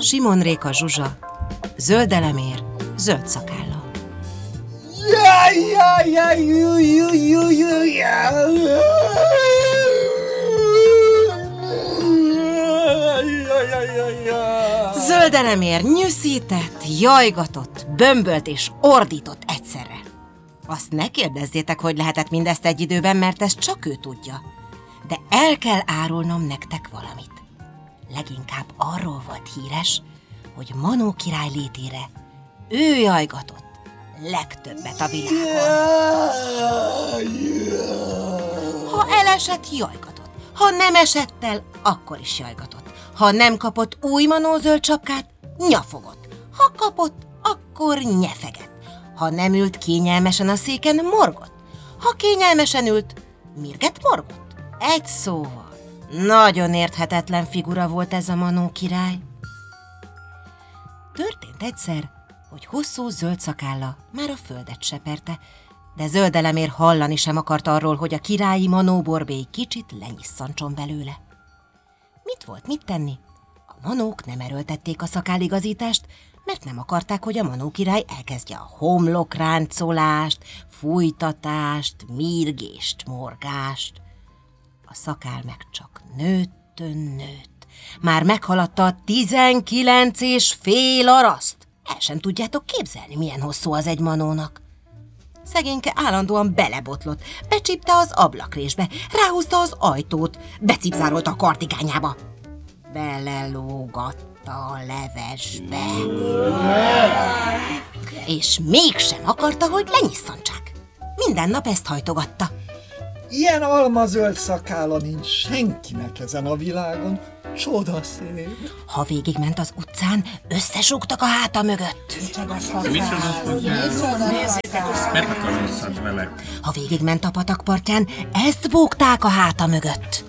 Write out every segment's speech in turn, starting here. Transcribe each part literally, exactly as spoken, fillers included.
Simon Réka Zsuzsa, Zöld Elemér, Zöld Szakálla. Jaj, jaj, jaj, jaj, jaj, jaj, jaj. Zöld Elemér nyűszített, jajgatott, bömbölt és ordított egyszerre. Azt ne kérdezzétek, hogy lehetett mindezt egy időben, mert ezt csak ő tudja. De el kell árulnom nektek valamit. Leginkább arról volt híres, hogy Manó király létére ő jajgatott legtöbbet a világon. Ha elesett, jajgatott. Ha nem esett el, akkor is jajgatott. Ha nem kapott új Manó zöld sapkát, nyafogott. Ha kapott, akkor nyefegett. Ha nem ült kényelmesen a széken, morgott. Ha kényelmesen ült, mirget morgott. Egy szóval, nagyon érthetetlen figura volt ez a Manó király. Történt egyszer, hogy hosszú zöld szakálla már a földet seperte, de Zöld Elemér hallani sem akart arról, hogy a királyi Manó borbély kicsit lenyisszantson belőle. Mit volt mit tenni? A manók nem erőltették a szakálligazítást, mert nem akarták, hogy a Manó király elkezdje a homlokráncolást, fújtatást, mírgést, morgást. A szakál meg csak nőttön nőtt. Már meghaladta a tizenkilenc és fél araszt. El sem tudjátok képzelni, milyen hosszú az egy manónak. Szegényke állandóan belebotlott, becsípte az ablakrésbe, ráhúzta az ajtót, becipzárolta a kardigányába. Belelógatta a levesbe. És mégsem akarta, hogy lenyisszantsák. Minden nap ezt hajtogatta. Ilyen almazöld szakálla nincs senkinek ezen a világon. Csodaszép. Ha végigment az utcán, összesúgtak a háta mögött. Ha végigment a patakpartján, ezt bógták a háta mögött.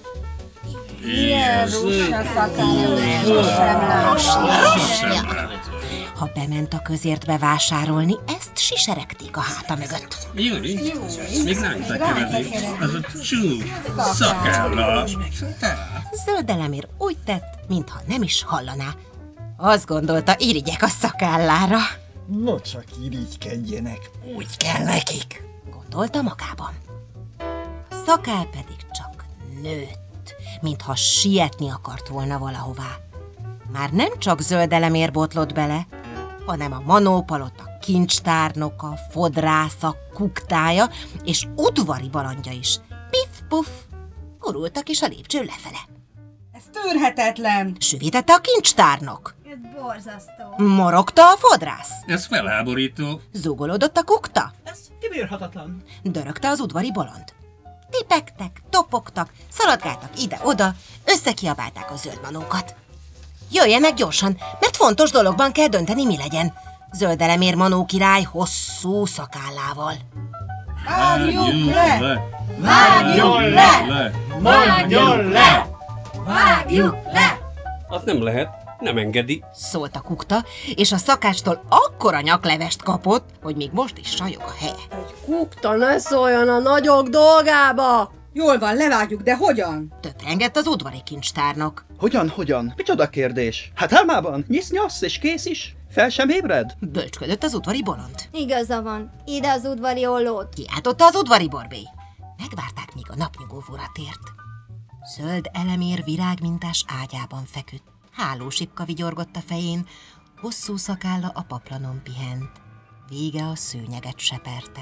Ha bement a közértbe vásárolni, ezt siseregték a háta mögött. Jaj, még nem tekeredik, az a csú szakálla. Zöld Elemér úgy tett, mintha nem is hallaná. Azt gondolta, irigyek a szakállára. No csak irigykedjenek, úgy kell nekik, gondolta magában. A szakál pedig csak nőtt, mintha sietni akart volna valahová. Már nem csak Zöld Elemér botlott bele, hanem a Manó palota kincstárnoka, fodrásza, kuktája és udvari balandja is. Piff-puff, gurultak is a lépcső lefele. Ez tűrhetetlen! Süvítette a kincstárnok. Ez borzasztó. Morogta a fodrász. Ez felháborító. Zúgolódott a kukta. Ez kibírhatatlan. Dörögte az udvari bolond. Tipegtek, topogtak, szaladgáltak ide-oda, összekiabálták a zöld manókat. Jöjjenek gyorsan, mert fontos dologban kell dönteni, mi legyen. Zöld Elemér Manó király hosszú szakállával. Vágjuk le! Vágjuk le! Mondjon le! Vágjuk le! Az nem lehet, nem engedi. Szólt a kukta, és a szakácstól akkora nyaklevest kapott, hogy még most is sajog a helye. Egy kukta ne szóljon a nagyok dolgába! Jól van, levágjuk, de hogyan? Töprengett az udvari kincstárnok. Hogyan, hogyan? Micsoda kérdés? Hát álmában nyisz-nyasz és kész is? Fel sem ébred? Bölcsködött az udvari bolond. Igaza van. Ide az udvari ollót. Kiáltotta az udvari borbély. Megvárták, míg a napnyugóvóra tért. Zöld Elemér virágmintás ágyában feküdt. Hálósipka vigyorgott a fején, hosszú szakálla a paplanon pihent. Vége a szőnyeget seperte.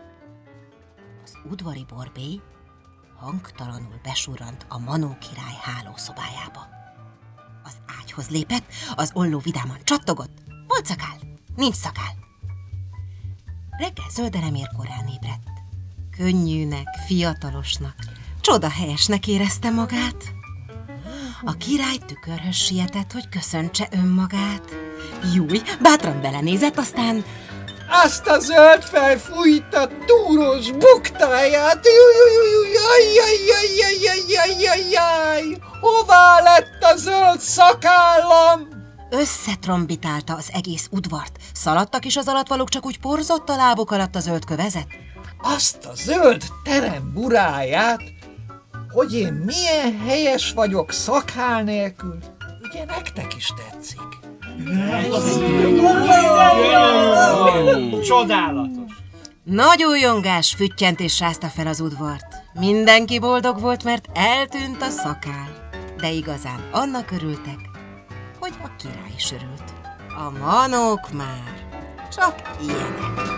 Az udvari borbély hangtalanul besurrant a Manó király hálószobájába. Az ágyhoz lépett, az olló vidáman csattogott. Volt szakál, nincs szakál. Reggel Zöld Elemér korán ébredt. Könnyűnek, fiatalosnak, csodahelyesnek érezte magát. A király tükörhöz sietett, hogy köszöntse önmagát. Júj, bátran belenézett, aztán... Azt a zöld fej fújta túros buktáját! Jaj-jaj-jaj-jaj-jaj-jaj-jaj! Hová lett a zöld szakállam? Összetrombitálta az egész udvart. Szaladtak is az alatvalók, csak úgy porzott a lábuk alatt a zöld kövezet. Azt a zöld terem buráját, hogy én milyen helyes vagyok szakál nélkül. Ugye nektek is tetszik? Csodálatos. Nagy újongás, füttyentés rázta fel az udvart. Mindenki boldog volt, mert eltűnt a szakál. De igazán annak örültek, hogy a király is örült. A manók már csak ilyenek.